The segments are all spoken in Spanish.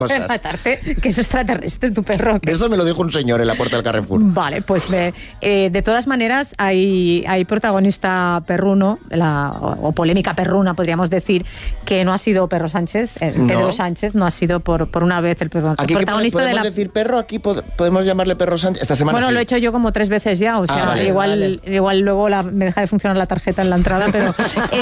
cosas. Matarte, que es extraterrestre tu perro. Esto me lo dijo un señor en la puerta del Carrefour. Vale, pues de todas maneras hay protagonista perruno, o polémica perruna, podríamos decir, que no ha sido Pedro Sánchez, Pedro Sánchez, no ha sido por una vez el protagonista de la... ¿Podemos decir perro? Aquí podemos llamarle Pedro Sánchez. Esta semana Bueno, sí. lo he hecho yo como 3 veces ya, o sea, vale. igual luego me deja de funcionar la tarjeta en la entrada, pero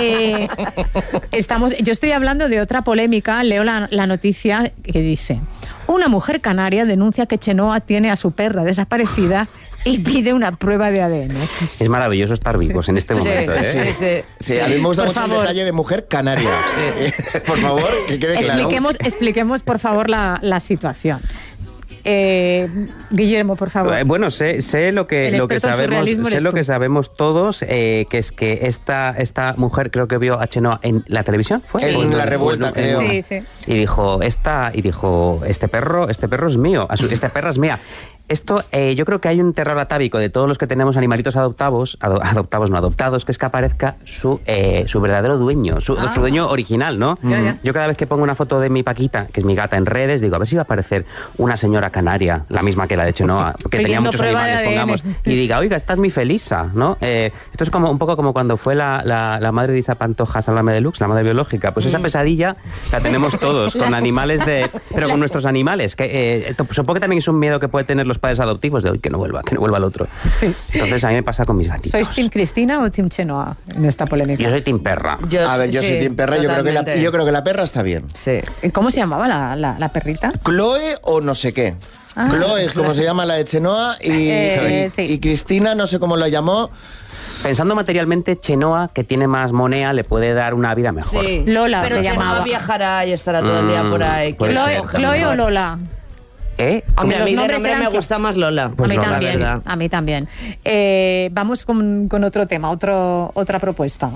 yo estoy hablando de otra polémica. Leo la noticia que dice: una mujer canaria denuncia que Chenoa tiene a su perra desaparecida y pide una prueba de ADN. Es maravilloso estar vivos en este momento, ¿eh? Sí, a mí me gusta mucho el detalle de mujer canaria. Sí. Por favor, que quede claro. Expliquemos, por favor, la situación. Guillermo, por favor. Bueno, sé lo que sabemos todos, que es que esta mujer creo que vio a Chenoa en la televisión, ¿fue? En La Revuelta, creo. Sí. Y dijo, este perro es mío, esta perra es mía. Esto, yo creo que hay un terror atávico de todos los que tenemos animalitos adoptados, que es que aparezca su verdadero dueño, su dueño original, ¿no? Yo cada vez que pongo una foto de mi Paquita, que es mi gata, en redes, digo, a ver si va a aparecer una señora canaria, la misma que la de Chenoa, que tenía muchos animales, pongamos, y diga, oiga, esta es mi Felisa, ¿no? Esto es un poco como cuando fue la madre de Isa Pantoja, Sálvame Deluxe, la madre biológica. Pues esa pesadilla la tenemos todos, con animales pero con nuestros animales, que supongo que también es un miedo que puede tener los padres adoptivos de hoy, que no vuelva el otro. Sí. Entonces a mí me pasa con mis gatitos. ¿Sois Team Cristina o Team Chenoa en esta polémica? Yo soy Team Perra. Yo soy Team Perra. Yo creo que la perra está bien. Sí. ¿Cómo se llamaba la perrita? Chloe o no sé qué. Chloe es como se llama la de Chenoa y Cristina no sé cómo la llamó. Pensando materialmente, Chenoa, que tiene más monea, le puede dar una vida mejor. Sí. Lola pero se Chenoa llamaba. Viajará y estará todo el día por ahí. ¿Chloe o Lola? Hombre, a mí de nombre me gusta más Lola. Pues a mí también. Vamos con otro tema, otra propuesta.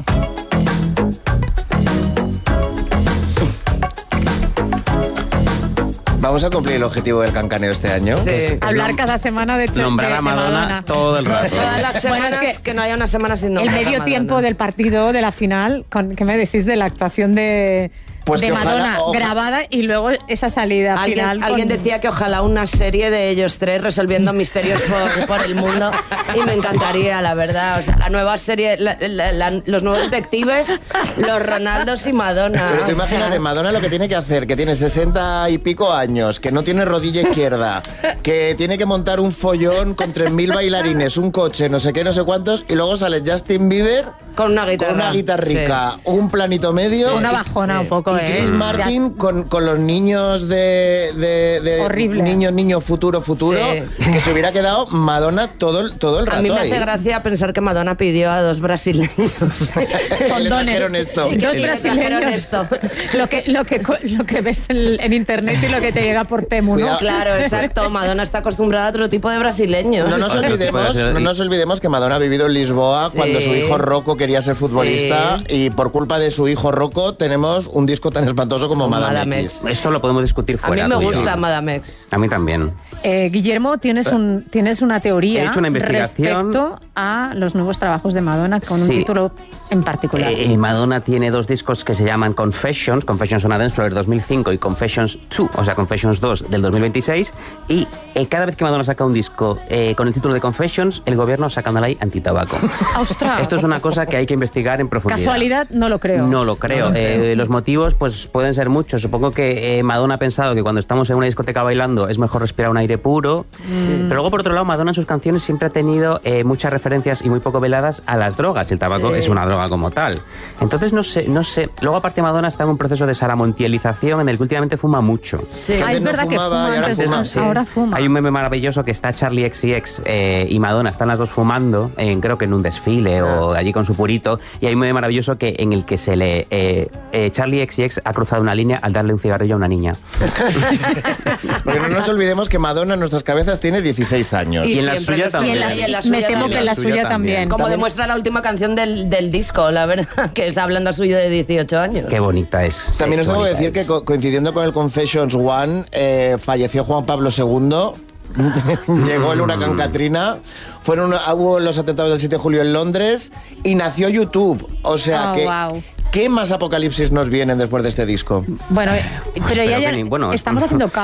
Vamos a cumplir el objetivo del cancaneo este año. Sí. Hablar cada semana de nombrar a Madonna todo el rato. Todas las semanas, que no haya una semana sin nombrar. El medio tiempo del partido, de la final, ¿qué me decís de la actuación de Madonna grabada y luego esa salida final? Alguien decía que ojalá una serie de ellos tres resolviendo misterios por el mundo, y me encantaría, la verdad. O sea, la nueva serie, los nuevos detectives, los Ronaldos y Madonna. Pero tú imagínate, Madonna lo que tiene que hacer, que tiene 60 y pico años, que no tiene rodilla izquierda, que tiene que montar un follón con 3.000 bailarines, un coche, no sé qué, no sé cuántos, y luego sale Justin Bieber con una guitarrica, un planito medio. Una bajona un poco. Y Chris Martin con los niños de horrible. Niño futuro, que se hubiera quedado Madonna todo el rato. A mí me hace gracia pensar que Madonna pidió a 2 brasileños condones. Dos brasileños. Lo que ves en internet y lo que te llega por Temu, ¿no? Claro, exacto. Madonna está acostumbrada a otro tipo de brasileños. No nos olvidemos que Madonna ha vivido en Lisboa cuando su hijo Rocco quería ser futbolista, y por culpa de su hijo Rocco tenemos un disco tan espantoso como Madame X. Esto lo podemos discutir fuera. A mí me gusta Madame X. A mí también. Guillermo, tienes una teoría He hecho una investigación respecto a los nuevos trabajos de Madonna con un título en particular. Madonna tiene 2 discos que se llaman Confessions on a Dance Floor del 2005 y Confessions 2, o sea, Confessions 2 del 2026, y cada vez que Madonna saca un disco con el título de Confessions, el gobierno saca una ley antitabaco. ¡Ostras! Esto es una cosa que hay que investigar en profundidad. ¿Casualidad? No lo creo. No lo creo. Los motivos pues pueden ser muchos. Supongo que Madonna ha pensado que cuando estamos en una discoteca bailando es mejor respirar un aire puro. Pero luego, por otro lado, Madonna en sus canciones siempre ha tenido muchas referencias y muy poco veladas a las drogas. El tabaco es una droga como tal. Entonces, no sé. Luego, aparte, Madonna está en un proceso de saramontielización en el que últimamente fuma mucho. Sí. Es verdad que fuma antes, ahora fuma. Hay un meme maravilloso que está Charlie XCX y Madonna, están las dos fumando, creo que en un desfile o allí con su purito, y hay un meme maravilloso en el que Charlie XCX ha cruzado una línea al darle un cigarrillo a una niña. Porque no nos olvidemos que Madonna en nuestras cabezas tiene 16 años. Y en la suya también. Me temo que en la suya también. Como demuestra la última canción del disco, la verdad, que está hablando a suyo de 18 años. Qué bonita es. También os tengo que decir que coincidiendo con el Confessions One, falleció Juan Pablo II. Llegó el huracán Katrina, hubo los atentados del 7 de julio en Londres y nació YouTube. O sea ¿Qué más apocalipsis nos vienen después de este disco? Bueno, pero espero ya que bueno, estamos haciendo